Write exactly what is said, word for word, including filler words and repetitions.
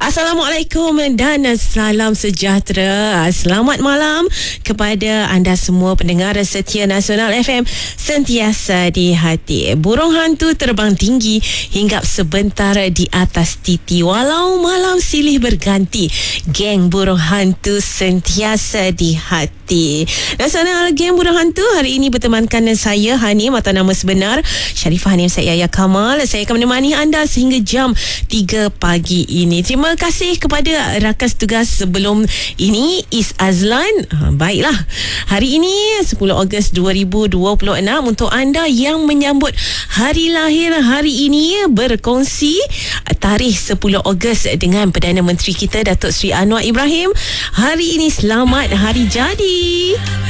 Assalamualaikum dan salam sejahtera. Selamat malam kepada anda semua pendengar setia Nasional F M, sentiasa di hati. Burung hantu terbang tinggi hinggap sebentar di atas titi, walau malam silih berganti. Geng burung hantu sentiasa di hati. Nasional Geng Burung Hantu hari ini bertemankan saya, Hanim, atau nama sebenar Sharifah Hanim Syed Yahya Kamal. Saya akan menemani anda sehingga jam tiga pagi ini. Terima kasih kepada rakan tugas sebelum ini, Is Azlan. Ha, baiklah, hari ini sepuluh Ogos dua ribu dua puluh enam untuk anda yang menyambut hari lahir hari ini, berkongsi tarikh sepuluh Ogos dengan Perdana Menteri kita Datuk Seri Anwar Ibrahim. Hari ini selamat hari jadi.